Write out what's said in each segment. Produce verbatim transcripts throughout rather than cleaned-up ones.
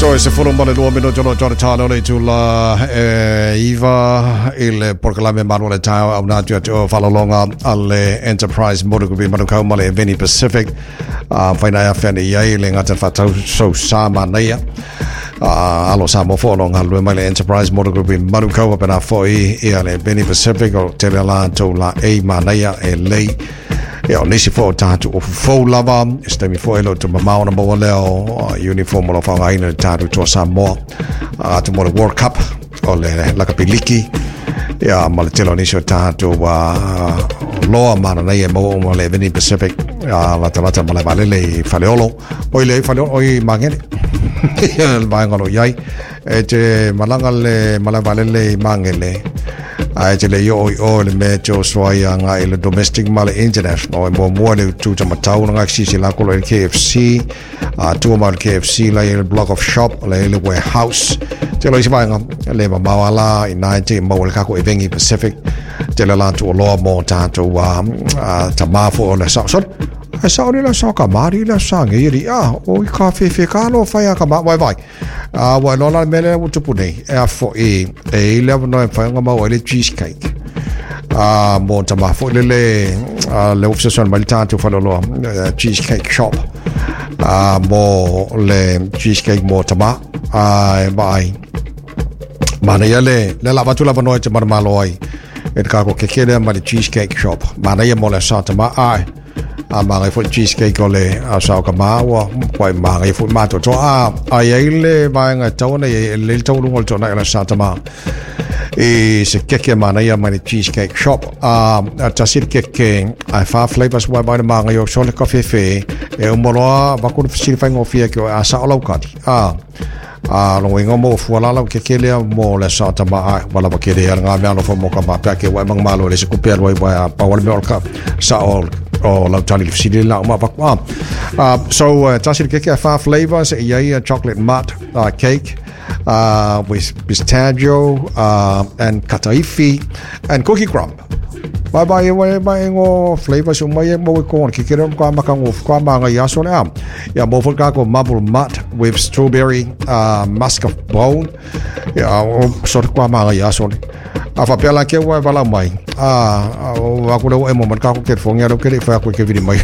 So se fueron vale due minuti no giorno talo le tulla Eva il proclame Manuel Tao una giorno falolonga alle Enterprise Motor Group Manuka male Veni Pacific a faina fene ia le ngata fatau so sama nia a allo samo folonga le male Enterprise Motor Group Manuka per a foi e alle Veni Pacific o telala to la e mania e lei Io nisi fo tatu o fo lava stemi fo elo to mama ona mo leo uniform lo fa aina tatu to Samoa a to mo World Cup o le la kapiliki ya mal telo nisi tatu wa loa mana nei mo mo le Veni Pacific ya la tala mala vale le faleolo o le faleolo o mangene el bangalo yai e te malanga le mala vale le mangele ai te le yo o le me jo soia nga ile domestic mala international mo mo le tu tama tau nga xisi la ko le K F C a tu ma le K F C la ile block of shop la ile warehouse te lo isiba nga le ma mawala in ninety mo le ka ko Veni Pacific te le la tu lo mo ta tu wa tama fo le sa so e sa ni la sa ka mari la sa ngiri ah o i ka fe fe ka lo fa ya ka ba vai vai ah wa lo la mele u tu pune e fo e e le no fa nga ma o le cheesecake ah mo ta ma fo le le le obsession malta tu fa lo cheesecake shop ah mo le cheesecake mo ta ma ai bai ma ne le le la va tu la no te mar maloi e ka ko ke ke ma le cheesecake shop ma ne mo le sa ta ma ai a mga fo cheesecake ole a sa ka mawa kwai mga fo mato to a ai ile ba nga tone le to lu to na sa tama e se keke mana ya mani cheesecake shop a ta sir keke a fa flavors wa ba mga yo so le coffee fe e un molo ba ku sir fa ngofia ke a sa lo ka a a lo ngo mo fu la la keke le mo le sa tama wala ba ke le nga me lo fo mo ka ba ke wa mang malo le se ku per wa ba pa wal me ka sa all oh la tali fsili la ma va qua uh so uh, tasir cake fa flavors yeah chocolate mud uh, cake uh with pistachio uh and kataifi and cookie crumb bye bye bye bye ngo flavors mo ye mo ko ki kero ko ma ka ngo ko ma nga ya so na ya mo fo ka ko marble mud with strawberry uh mascarpone ya so ko ma nga ya so afa pela ke wa bala mai ah wa ko le mo man ka ko ke fo ngero ke fa ko ke vidi mai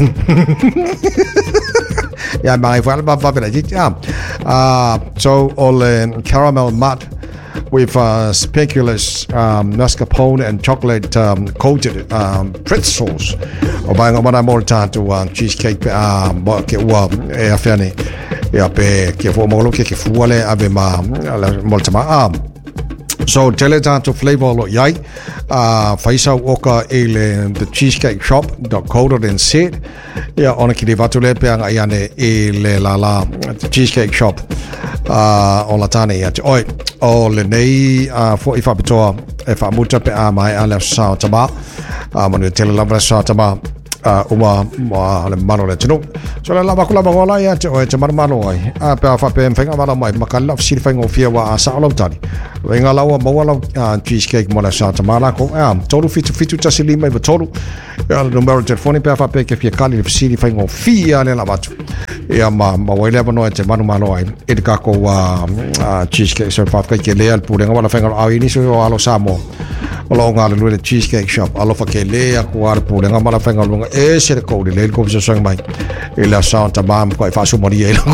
ya mai fa ba ba bela ji ah so all caramel mud with uh, speculoos, um, mascarpone and chocolate um, coated um, pretzels. O ba nga mana mo tanto uh, cheesecake ah uh, ke wa e afani ya pe ke fo mo lo ke ke fuale ave ma molta ma ah so tele tanto flavor lo yai uh faisa oka ele the cheesecake shop dot co dot n z ya ona ki devatule pe nga yane ele la la the cheesecake shop uh on la tane ya oi o le nei uh for if abitoa e fa muta pe a mai ala sa tama a manu tele la sa tama uh uma ma le mano le tino so la ba kula ba ngola ya te o te mar mano ai a pe fa pe fenga ba mai makala sir fenga fia wa sa lo tani wenga la wa mo la cheesecake mo la sa tamala ko a toru fitu fitu tasili mai ba toru ya le numero telefoni pe fa pe ke fia kali le sir fenga fia le la batu ya ma ma wele ba no te manu malo ai e ka ko wa cheesecake so fa ke le al pure nga wala fenga a ini so alo samo lo nga le cheesecake shop alo fa ke le a ko ar pure nga mala fenga lo e se ko le ko se so mai e la santa mam ko fa so mori e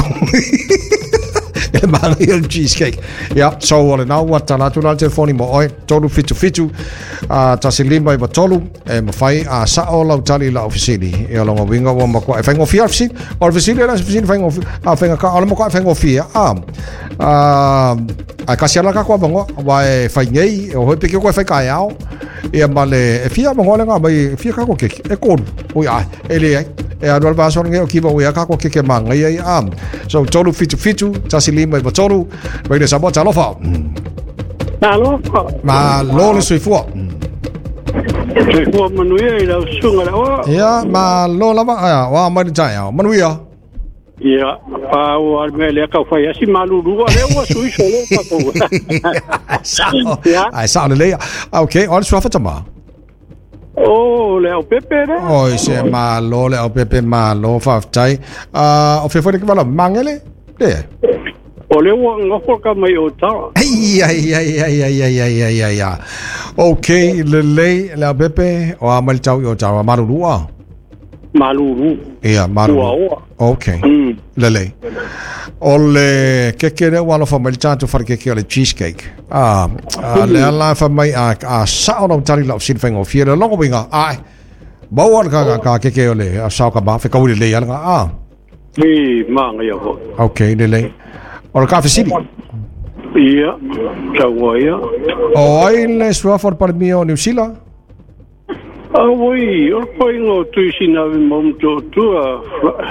e ma il cheesecake ya so wala now what la tu la telefoni mo oi tolu fitu fitu a tasilimba i batolu e ma fai a sa o la tali la ofisili e lo winga wo ma ko e fengo fia ofisili ofisili la ofisili fengo a fenga ka o mo ko fengo fia a a a kasi ala ka ko bango wa e fai nei o pe ke ko fai ka yao e ma le e fia mo ngole nga mai fia ka ko ke e ko o ya ele e a va so nge o ki bo ya ka ko ke ke manga ia am so tolu fitu fitu tasilima i tolu we le sabo talofa ma lo ma lo le sui fu sui fu manuia i la sunga la o ya ma lo la ma wa ma ni ya manuia ya pa o me le ka fa ya si malu lu le o sui so le pa ko sa ai sa le okay on swafa tama Oh, le o pepe ne? Oh, se malo le o pepe malo fa tai. Ah, o fe fo de que vala mangele? De. O le wa ngofo ka mai o ta. Ai ai ai ai ai ai ai ai ai ai. Okay, le le la pepe o amal chau yo chau marurua. Maluru. Ia, marurua. Okay. Le le. Ole che che ne walo fa mal chau far che che le cheesecake. Ah, le ala fa mai a a sa o tari la sin fengo fiera longo winga. Ai. Bawal ka ka che che ole a sa ka ba fe ka uli le ya nga. Ah. E manga ya ho. Okay, le le. Or Coffee City. Ia, Chawaia. O ai le Swafford par mio New Zealand. Ah oui, o poi no tu sina vi mom to tu a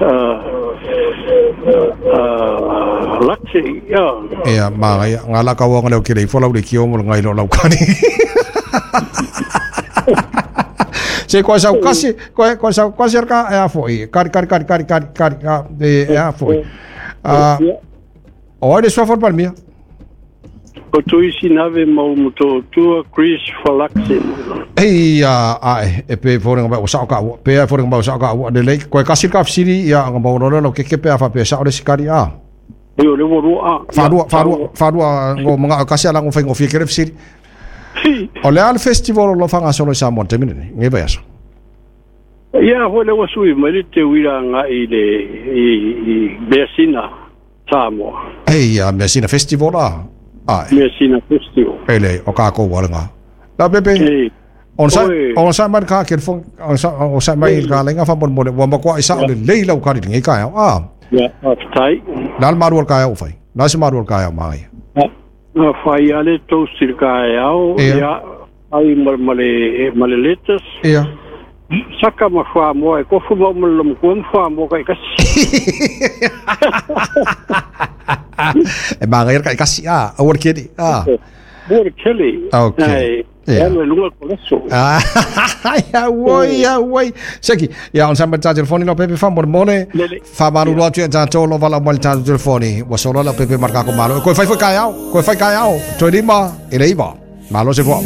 a latte ya. Ia, ma ia ngala ka wong le kile fo la le kio mo ngai lo la kani. Se ko sa kasi ko ko sa ko cerca e foi. Car car car car car car e a foi. Ah o le Swafford par mio. O tu sina vi mom to tu Chris Falaxin. Ei a ai e pe fo nga ba sa ka pe fo nga ba sa ka de le ko kasi ka siri ya nga ba no no ke ke pe fa pe sa o le sikari a. Yo le voru a. Faru faru faru ngo mga kasi ala ngo fengo fi ke siri. O le al festival lo fanga solo sa monte mine nge ba yaso. Ya ho le wasu i mali te wira nga i le i Besina Samoa. Ei a Besina festival a. Ai. Besina festival. Ele o ka ko wala nga. La bebe. On sa on sa man ka ke fo on sa on sa mai ka lenga fa bon bon wa ma ko isa le leila ka ri ngai ka a. Ya, aftai. Dal maru ka ya o fai. Na se maru ka ya mai. Na fai ale to sirka ya o ya ai mal male male letas. Ia. Saka ma fa mo e ko fu mo mo ko fa mo ka ka. E ba ga ka kasi a o wor kedi a. Wor keli. Okay. Ya no lunga ko so. Ah, ya woi ya woi. Seki, ya on samba ta telefoni no pepe fa mormone. Fa maru lo tu ta to lo vala mal ta telefoni. Wa solo la pepe marca ko malo. Ko fai fai ka ya. Ko fai ka ya. To di ma, e lei va. Malo se fo.